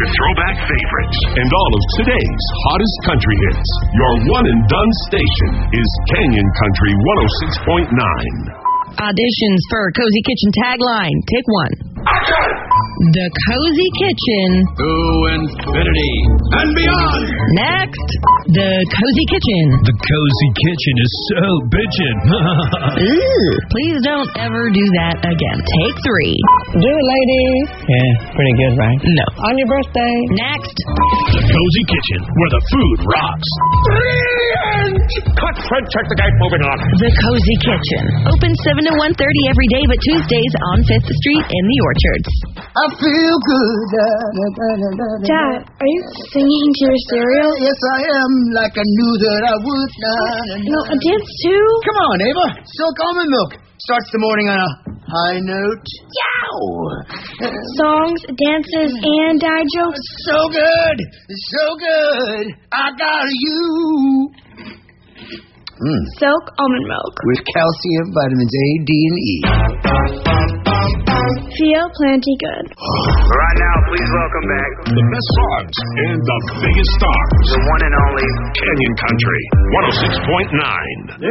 throwback favorites and all of today's hottest country hits. Your one and done station is Canyon Country 106.9. Auditions for Cozy Kitchen tagline. Take one. The Cozy Kitchen. To infinity and beyond. Next, the Cozy Kitchen. The Cozy Kitchen is so bitchin'. Ooh, please don't ever do that again. Take three. Do it, ladies. Yeah, pretty good, right? No. On your birthday. Next. The Cozy Kitchen, where the food rocks. Brilliant! Cut, Fred, check the gate, moving on. The Cozy Kitchen. Open 7 to 1:30 every day, but Tuesdays on 5th Street in the Orchards. I feel good. Dad, are you singing to your cereal? Yes, I am, like I knew that I would. No, a dance too? Come on, Ava. Silk almond milk starts the morning on a high note. Yow! Songs, dances, and dad jokes. So good. So good. I got you. Silk almond milk. With calcium, vitamins A, D, and E. Feel plenty good. Right now, please welcome back The best songs and the biggest stars. the one and only Canyon Country 106.9.